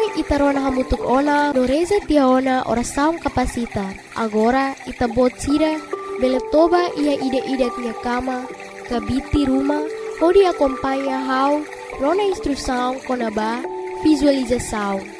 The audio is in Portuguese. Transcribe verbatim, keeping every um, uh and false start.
itarona hamutuk ona no reza tiaona ora saum kapasita. Agora itabot sira beletoba ia ide-ide tia kama kabiti rumah pode acompanha how rona instrução konaba visualização.